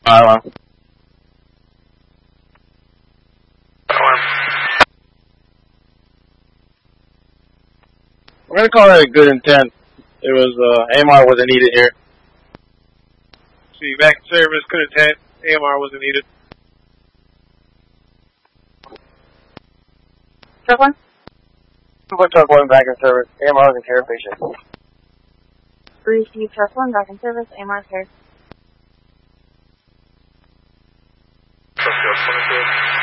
Alarm. We're gonna call it a good intent. It was, AMR wasn't needed here. See, back in service, good intent. AMR wasn't needed. Truck 1? Truck 1 back in service. AMR was in care patient. Receive Truck 1 back in service. AMR care. Truck 1,